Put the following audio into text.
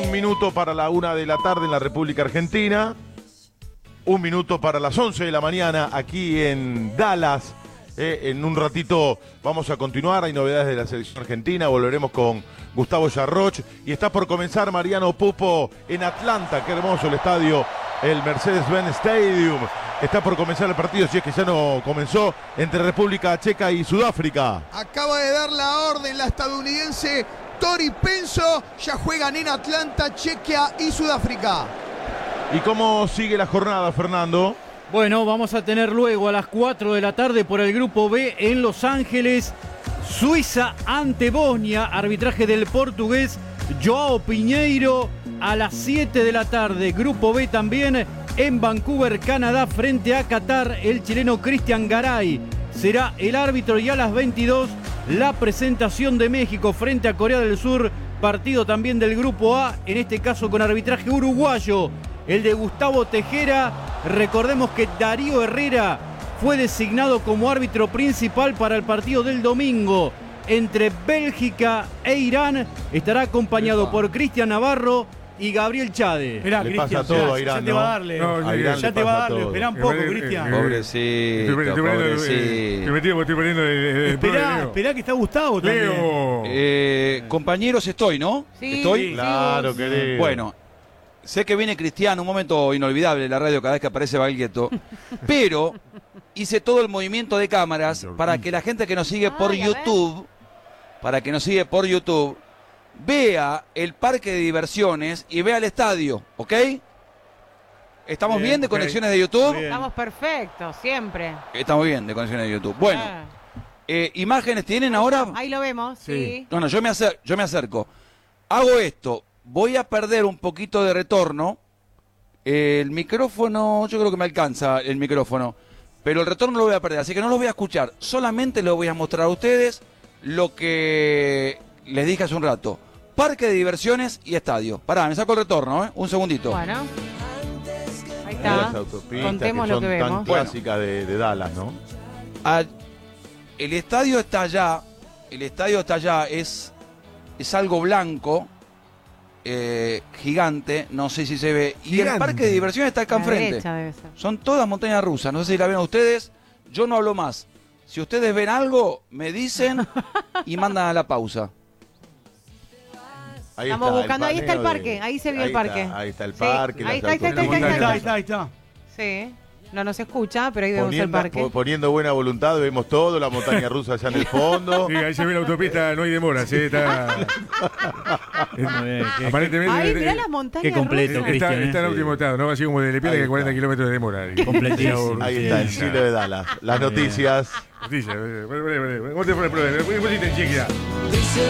Un minuto para la 1 de la tarde en la República Argentina. Un minuto para las 11 de la mañana aquí en Dallas. En un ratito vamos a continuar. Hay novedades de la selección argentina. Volveremos con Gustavo Yarroch. Y está por comenzar Mariano Pupo en Atlanta. Qué hermoso el estadio, el Mercedes-Benz Stadium. Está por comenzar el partido, si es que ya no comenzó, entre República Checa y Sudáfrica. Acaba de dar la orden la estadounidense Tori Penso. Ya juegan en Atlanta, Chequia y Sudáfrica. ¿Y cómo sigue la jornada, Fernando? Bueno, vamos a tener luego a las 4 de la tarde por el Grupo B en Los Ángeles, Suiza ante Bosnia, arbitraje del portugués Joao Pinheiro. A las 7 de la tarde, Grupo B también en Vancouver, Canadá, frente a Qatar, el chileno Cristian Garay será el árbitro. Y a las 22, la presentación de México frente a Corea del Sur, partido también del Grupo A, en este caso con arbitraje uruguayo, el de Gustavo Tejera. Recordemos que Darío Herrera fue designado como árbitro principal para el partido del domingo entre Bélgica e Irán. Estará acompañado por Cristian Navarro y Gabriel Chade. Esperá, le pasa todo a Irán, ya te va a darle. A Irán ya te va a darle. todo. Esperá un poco, Cristian. Pobrecito, Estoy poniendo Esperá que está Gustavo también. Compañeros, estoy, ¿no? Sí, ¿Estoy? Claro, querido. Bueno, sé que viene Cristian, un momento inolvidable en la radio cada vez que aparece Baglietto, pero hice todo el movimiento de cámaras para que la gente que nos sigue por YouTube, vea el parque de diversiones y vea el estadio, ¿ok? ¿Estamos bien de conexiones de YouTube? Bien. Estamos perfectos, siempre. Estamos bien de conexiones de YouTube. Bueno, ¿imágenes tienen ahora? Ahí lo vemos, sí. No, yo me acerco. Hago esto. Voy a perder un poquito de retorno. El micrófono, yo creo que me alcanza el micrófono. Pero el retorno lo voy a perder, así que no lo voy a escuchar. Solamente les voy a mostrar a ustedes lo que les dije hace un rato. Parque de diversiones y estadio. Pará, me saco el retorno, un segundito. Bueno. Ahí está. Las autopistas Contemos que lo son que tan vemos. clásicas de Dallas, ¿no? El estadio está allá. Es algo blanco, gigante, no sé si se ve. Y el parque de diversiones está acá enfrente. Son todas montañas rusas, no sé si la ven ustedes. Yo no hablo más. Si ustedes ven algo, me dicen y mandan a la pausa. Ahí Estamos buscando, ahí está el parque, ahí se vio el parque. Ahí está el parque. Ahí está. Sí, no nos escucha, pero ahí vemos el parque. Poniendo buena voluntad, vemos todo, la montaña rusa allá en el fondo. Sí, ahí se ve la autopista, no hay demora, ¿sí? Está... Aparentemente... Ahí, mirá las montañas Qué completo, rusas. Cristian. Está en óptimo estado, ¿no? Así como de Le Piana, que 40 kilómetros de demora. Completísimo. Ahí está el cielo de Dallas. Las noticias. Noticias. ¿Cómo te fue el problema? ¿Cómo te en Chequia?